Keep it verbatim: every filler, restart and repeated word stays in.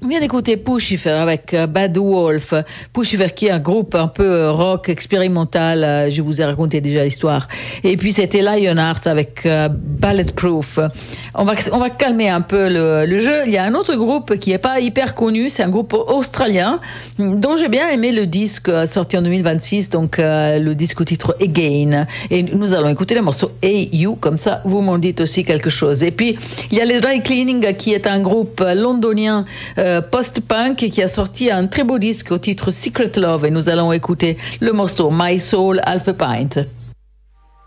On vient d'écouter Puscifer avec euh, Bad Wolf. Puscifer qui est un groupe un peu euh, rock expérimental, euh, je vous ai raconté déjà l'histoire. Et puis c'était Lionheart avec euh, Bulletproof. On va, on va calmer un peu le, le jeu. Il y a un autre groupe qui n'est pas hyper connu, c'est un groupe australien dont j'ai bien aimé le disque euh, sorti en deux mille vingt-six, donc euh, le disque au titre Again. Et nous allons écouter le morceau Hey You, comme ça vous m'en dites aussi quelque chose. Et puis il y a les Dry Cleaning qui est un groupe londonien euh, post-punk qui a sorti un très beau disque au titre Secret Love et nous allons écouter le morceau My Soul Half a Pint.